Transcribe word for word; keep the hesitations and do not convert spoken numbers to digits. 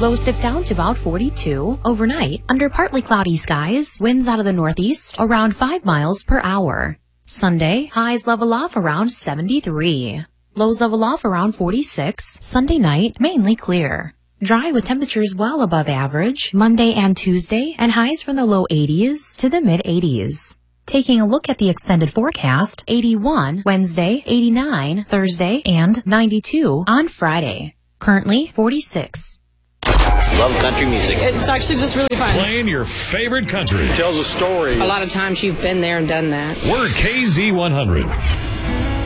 Lows dip down to about forty-two. Overnight, under partly cloudy skies, winds out of the northeast around five miles per hour. Sunday, highs level off around seventy-three. Lows level off around forty-six. Sunday night, mainly clear. Dry with temperatures well above average Monday and Tuesday, and highs from the low eighties to the mid eighties. Taking a look at the extended forecast, eighty-one Wednesday, eighty-nine Thursday, and ninety-two on Friday. Currently forty-six. Love country music. It's actually just really fun. Playing your favorite country. Tells a story. A lot of times you've been there and done that. We're K Z one hundred.